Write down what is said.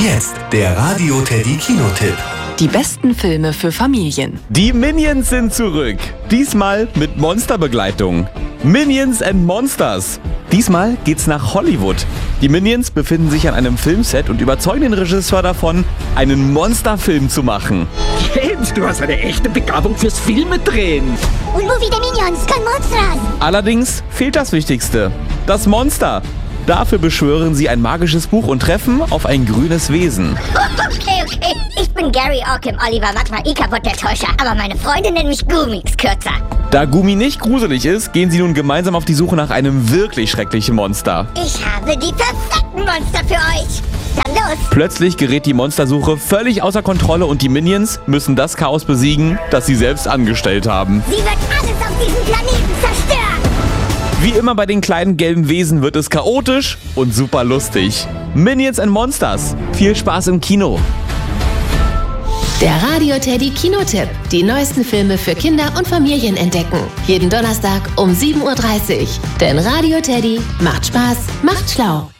jetzt der Radio Teddy Kinotipp. Die besten Filme für Familien. Die Minions sind zurück. Diesmal mit Monsterbegleitung. Minions and Monsters. Diesmal geht's nach Hollywood. Die Minions befinden sich an einem Filmset und überzeugen den Regisseur davon, einen Monsterfilm zu machen. Kind, du hast eine echte Begabung fürs Filmedrehen. Un movie de Minions con monsters. Allerdings fehlt das Wichtigste: das Monster. Dafür beschwören sie ein magisches Buch und treffen auf ein grünes Wesen. Okay. Ich bin Gary Orkim, Oliver Magma Ikabot der Täuscher, aber meine Freunde nennen mich Gumix kürzer. Da Gumi nicht gruselig ist, gehen sie nun gemeinsam auf die Suche nach einem wirklich schrecklichen Monster. Ich habe die perfekten Monster für euch. Dann los. Plötzlich gerät die Monstersuche völlig außer Kontrolle und die Minions müssen das Chaos besiegen, das sie selbst angestellt haben. Sie wird alles auf diesem Planeten zerstören. Wie immer bei den kleinen gelben Wesen wird es chaotisch und super lustig. Minions and Monsters. Viel Spaß im Kino. Der Radio Teddy Kinotipp. Die neuesten Filme für Kinder und Familien entdecken. Jeden Donnerstag um 7:30 Uhr. Denn Radio Teddy macht Spaß, macht schlau.